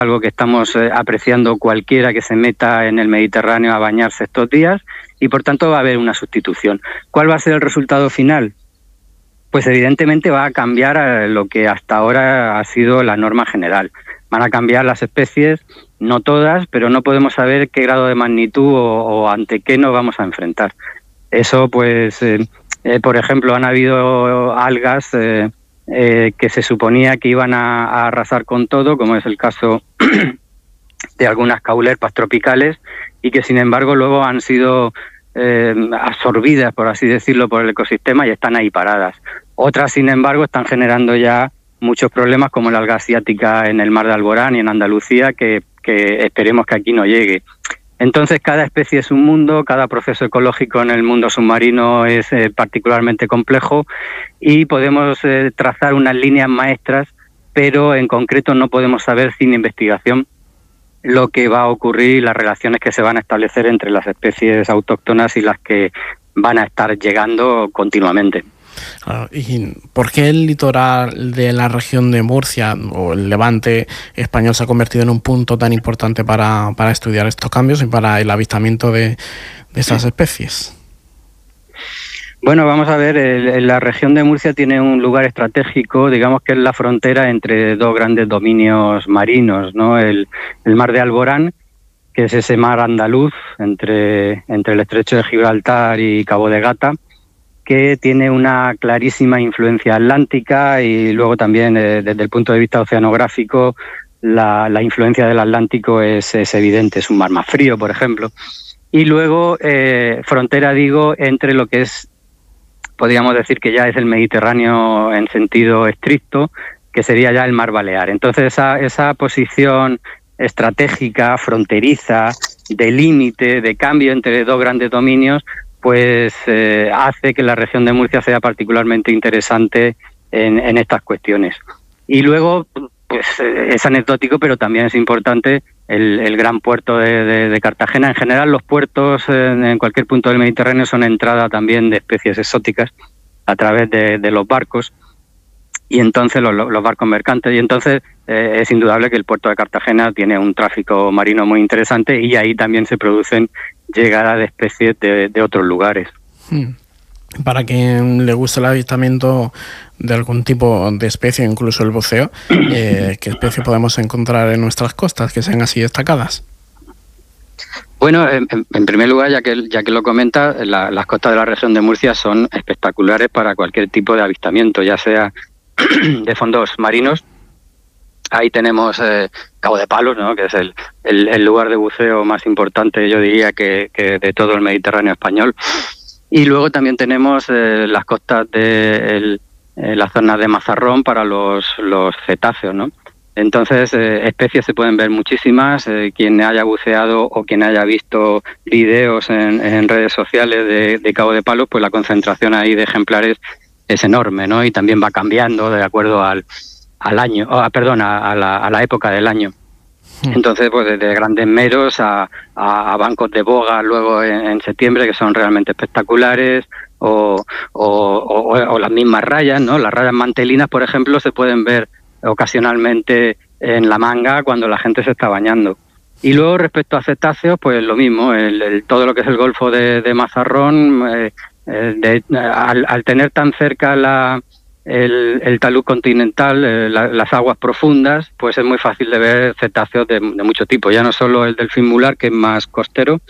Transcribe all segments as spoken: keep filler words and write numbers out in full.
algo que estamos eh, apreciando cualquiera que se meta en el Mediterráneo a bañarse estos días, y por tanto va a haber una sustitución. ¿Cuál va a ser el resultado final? Pues evidentemente va a cambiar eh, lo que hasta ahora ha sido la norma general. Van a cambiar las especies, no todas, pero no podemos saber qué grado de magnitud o, o ante qué nos vamos a enfrentar. Eso, pues, eh, eh, por ejemplo, han habido algas eh, eh, que se suponía que iban a, a arrasar con todo, como es el caso de algunas caulerpas tropicales, y que sin embargo luego han sido eh, absorbidas, por así decirlo, por el ecosistema y están ahí paradas. Otras, sin embargo, están generando ya muchos problemas, como la alga asiática en el mar de Alborán y en Andalucía, que, que esperemos que aquí no llegue. Entonces, cada especie es un mundo, cada proceso ecológico en el mundo submarino es eh, particularmente complejo, y podemos eh, trazar unas líneas maestras, pero en concreto no podemos saber sin investigación lo que va a ocurrir y las relaciones que se van a establecer entre las especies autóctonas y las que van a estar llegando continuamente. Claro, ¿y por qué el litoral de la región de Murcia o el Levante español se ha convertido en un punto tan importante para, para estudiar estos cambios y para el avistamiento de, de esas especies? Bueno, vamos a ver, el, la región de Murcia tiene un lugar estratégico, digamos que es la frontera entre dos grandes dominios marinos, ¿no? El, el mar de Alborán, que es ese mar andaluz entre, entre el estrecho de Gibraltar y Cabo de Gata, que tiene una clarísima influencia atlántica, y luego también eh, desde el punto de vista oceanográfico la, la influencia del Atlántico es, es evidente, es un mar más frío, por ejemplo. Y luego eh, frontera, digo, entre lo que es, podríamos decir que ya es el Mediterráneo en sentido estricto, que sería ya el mar Balear. Entonces esa, esa posición estratégica, fronteriza, de límite, de cambio entre dos grandes dominios, pues eh, hace que la región de Murcia sea particularmente interesante en, en estas cuestiones. Y luego, pues eh, es anecdótico, pero también es importante el, el gran puerto de, de, de Cartagena. En general, los puertos eh, en cualquier punto del Mediterráneo son entrada también de especies exóticas a través de, de los barcos, y entonces los, los barcos mercantes, y entonces eh, es indudable que el puerto de Cartagena tiene un tráfico marino muy interesante, y ahí también se producen llegadas de especies de, de otros lugares. Para quien le guste el avistamiento de algún tipo de especie, incluso el buceo, eh, ¿qué especie podemos encontrar en nuestras costas que sean así destacadas? Bueno, en, en primer lugar, ya que ya que lo comenta, la, las costas de la región de Murcia son espectaculares para cualquier tipo de avistamiento, ya sea de fondos marinos. Ahí tenemos eh, Cabo de Palos, ¿no?, que es el, el, el lugar de buceo más importante, yo diría, que, que de todo el Mediterráneo español. Y luego también tenemos eh, las costas de el, eh, la zona de Mazarrón para los, los cetáceos, ¿no? Entonces, eh, especies se pueden ver muchísimas. Eh, quien haya buceado o quien haya visto videos en, en redes sociales de, de Cabo de Palos, pues la concentración ahí de ejemplares es enorme, ¿no? Y también va cambiando de acuerdo al al año, oh, perdón, a, a, la, a la época del año. Entonces, pues desde grandes meros a, a, a bancos de boga luego en, en septiembre, que son realmente espectaculares, o, o, o, o las mismas rayas, ¿no? Las rayas mantelinas, por ejemplo, se pueden ver ocasionalmente en la manga cuando la gente se está bañando. Y luego, respecto a cetáceos, pues lo mismo, el, el, todo lo que es el Golfo de, de Mazarrón, eh, eh, de, al, al tener tan cerca la... El, el talud continental, eh, la, las aguas profundas, pues es muy fácil de ver cetáceos de, de mucho tipo, ya no solo el delfín mular, que es más costero,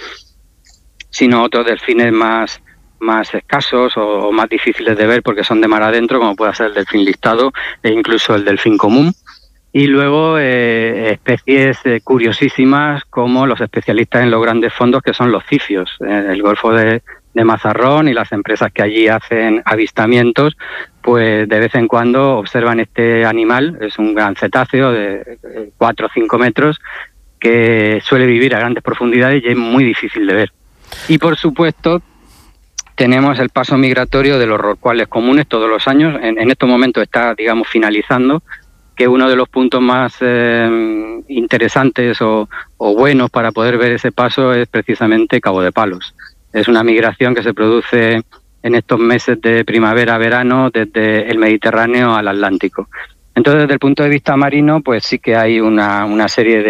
sino otros delfines más, más escasos o, o más difíciles de ver porque son de mar adentro, como puede ser el delfín listado e incluso el delfín común. Y luego eh, especies eh, curiosísimas como los especialistas en los grandes fondos, que son los cifios, eh, el Golfo de de Mazarrón, y las empresas que allí hacen avistamientos, pues de vez en cuando observan este animal. Es un gran cetáceo de cuatro o cinco metros que suele vivir a grandes profundidades y es muy difícil de ver. Y por supuesto tenemos el paso migratorio de los rorcuales comunes todos los años. En, en estos momentos está, digamos, finalizando, que uno de los puntos más eh, interesantes o, o buenos para poder ver ese paso es precisamente Cabo de Palos. Es una migración que se produce en estos meses de primavera-verano desde el Mediterráneo al Atlántico. Entonces, desde el punto de vista marino, pues sí que hay una, una serie de